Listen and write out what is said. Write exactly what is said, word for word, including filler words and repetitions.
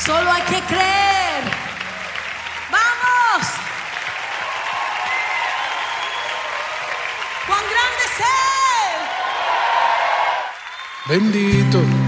Solo hay que creer. ¡Vamos! ¡Cuán grande es Él! Bendito